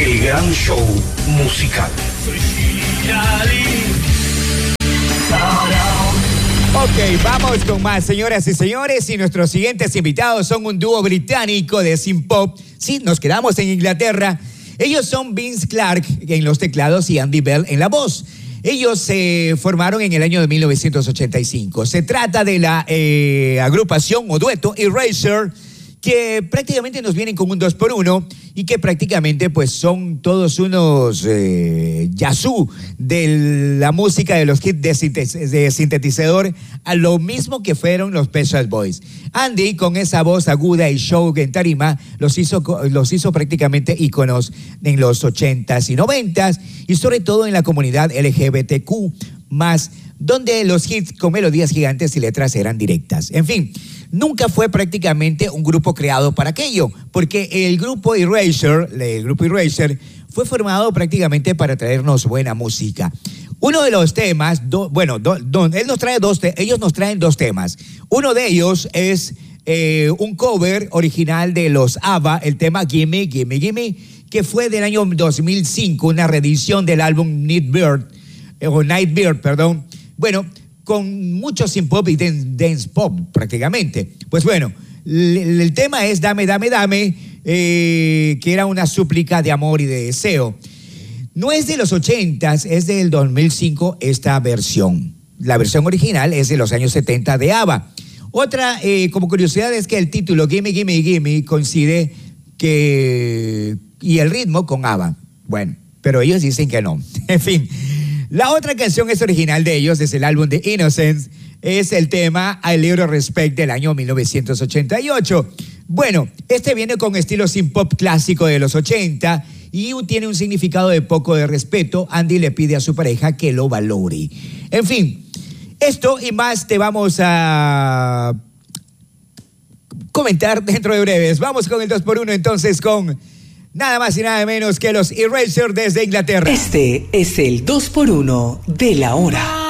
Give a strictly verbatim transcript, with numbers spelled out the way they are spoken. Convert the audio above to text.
El gran show musical. Ok, vamos con más, señoras y señores, y nuestros siguientes invitados son un dúo británico de synth pop. Sí, nos quedamos en Inglaterra. Ellos son Vince Clarke en los teclados y Andy Bell en la voz. Ellos se formaron en el año de mil novecientos ochenta y cinco. Se trata de la eh, agrupación o dueto Erasure, que prácticamente nos vienen con un dos por uno y que prácticamente pues son todos unos eh, yazoo de la música de los hits de, sintet- de sintetizador, a lo mismo que fueron los Pet Shop Boys. Andy, con esa voz aguda y show en tarima, los hizo, los hizo prácticamente íconos en los ochentas y noventas, y sobre todo en la comunidad L G B T Q más, donde los hits con melodías gigantes y letras eran directas. En fin, nunca fue prácticamente un grupo creado para aquello, porque el grupo Erasure, el grupo Erasure, fue formado prácticamente para traernos buena música. Uno de los temas, do, bueno, do, do, él nos trae dos te, ellos nos traen dos temas. Uno de ellos es eh, un cover original de los ABBA, el tema Gimme, Gimme, Gimme, que fue del año dos mil cinco, una reedición del álbum Nightbird, eh, o Nightbird, perdón. Bueno, con mucho synth pop y dance, dance pop prácticamente. Pues bueno, el, el tema es Dame, Dame, Dame, eh, que era una súplica de amor y de deseo. No es de los ochentas, es del dos mil cinco esta versión. La versión original es de los años setenta de ABBA. Otra, eh, como curiosidad, es que el título Gimme, Gimme, Gimme coincide que, y el ritmo con ABBA. Bueno, pero ellos dicen que no. En fin. La otra canción es original de ellos, es el álbum de Innocence, es el tema A Little Respect del año mil novecientos ochenta y ocho. Bueno, este viene con estilo synth pop clásico de los ochenta y tiene un significado de poco de respeto. Andy le pide a su pareja que lo valore. En fin, esto y más te vamos a comentar dentro de breves. Vamos con el dos por uno entonces con nada más y nada menos que los Erasure desde Inglaterra. Este es el dos por uno de la hora.